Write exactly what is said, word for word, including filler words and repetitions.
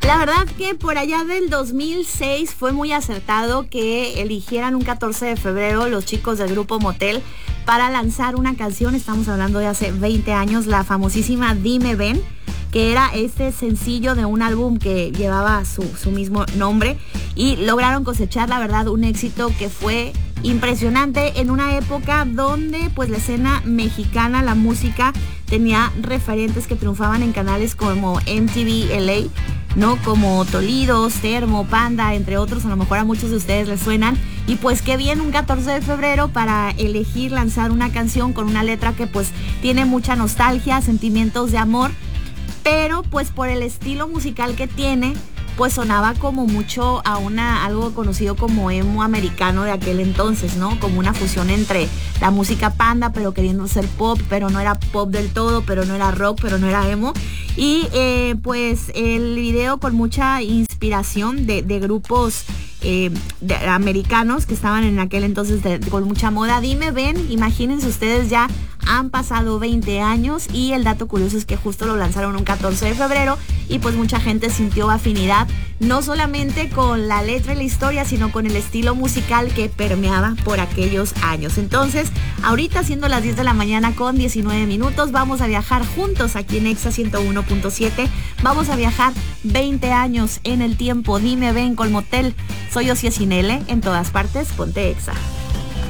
La verdad que por allá del dos mil seis fue muy acertado que eligieran un catorce de febrero los chicos del grupo Motel para lanzar una canción. Estamos hablando de hace veinte años, la famosísima Dime Ven, que era este sencillo de un álbum que llevaba su, su mismo nombre, y lograron cosechar, la verdad, un éxito que fue impresionante en una época donde pues la escena mexicana, la música, tenía referentes que triunfaban en canales como M T V L A, ¿no? Como Tolidos, Termo, Panda, entre otros. A lo mejor a muchos de ustedes les suenan. Y pues qué bien un catorce de febrero para elegir lanzar una canción con una letra que pues tiene mucha nostalgia, sentimientos de amor, pero pues por el estilo musical que tiene, pues sonaba como mucho a una, algo conocido como emo americano de aquel entonces, ¿no? Como una fusión entre la música Panda, pero queriendo ser pop, pero no era pop del todo, pero no era rock, pero no era emo. Y eh, pues el video con mucha inspiración de, de grupos eh, de, americanos que estaban en aquel entonces de, con mucha moda. Dime Ven, imagínense ustedes, ya han pasado veinte años y el dato curioso es que justo lo lanzaron un catorce de febrero y pues mucha gente sintió afinidad, no solamente con la letra y la historia, sino con el estilo musical que permeaba por aquellos años. Entonces, ahorita siendo las diez de la mañana con diecinueve minutos, vamos a viajar juntos aquí en Exa ciento uno punto siete. Vamos a viajar veinte años en el tiempo. Dime Ven con Motel. Soy Osia Cinele, en todas partes, ponte Exa.